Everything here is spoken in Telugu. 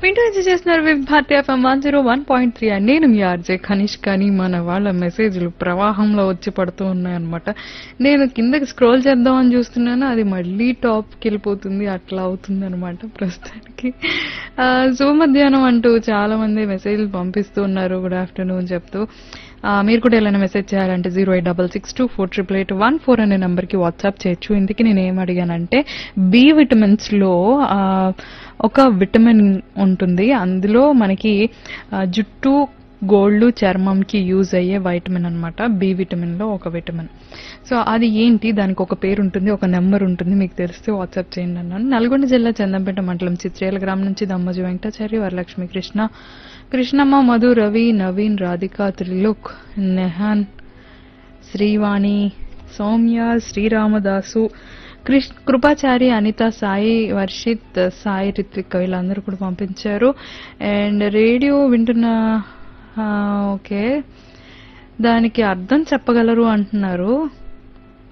వింటూ ఎంజాయ్ చేస్తున్నారు విత్ భారతి ఎఫ్ఎం 101.3 అండ్ నేను మీ ఆర్జే కనిష్. కానీ మన వాళ్ళ మెసేజ్లు ప్రవాహంలో వచ్చి పడుతూ ఉన్నాయన్నమాట. నేను కిందకి స్క్రోల్ చేద్దామని చూస్తున్నాను, అది మళ్ళీ టాప్కి వెళ్ళిపోతుంది, అట్లా అవుతుంది అనమాట ప్రస్తుతానికి. మధ్యాహ్నం అంటూ చాలా మంది మెసేజ్లు పంపిస్తూ ఉన్నారు, గుడ్ ఆఫ్టర్నూన్ చెప్తూ. మీరు కూడా ఏదైనా మెసేజ్ చేయాలంటే 08662488114 అనే నెంబర్కి వాట్సాప్ చేయొచ్చు. ఇందుకే నేను ఏం అడిగానంటే, బి విటమిన్స్ లో ఒక విటమిన్ ఉంటుంది, అందులో మనకి జుట్టు గోళ్ళు చర్మంకి యూజ్ అయ్యే వైటమిన్ అనమాట. బి విటమిన్ లో ఒక విటమిన్. సో అది ఏంటి, దానికి ఒక పేరు ఉంటుంది, ఒక నెంబర్ ఉంటుంది, మీకు తెలిస్తే వాట్సాప్ చేయండి అన్నాను. నల్గొండ జిల్లా చందంపేట మండలం చిత్రేల గ్రామం నుంచి దమ్మజు వెంకటాచారి, వరలక్ష్మి, కృష్ణమ్మ, మధు, రవి, నవీన్, రాధిక, త్రిలోక్, నెహాన్, శ్రీవాణి, సౌమ్య, శ్రీరామదాసు, కృపాచారి, అనిత, సాయి, వర్షిత్, సాయి, రిత్విక్ వీళ్ళందరూ కూడా పంపించారు. అండ్ రేడియో వింటున్న ఓకే, దానికి అర్థం చెప్పగలరు అంటున్నారు.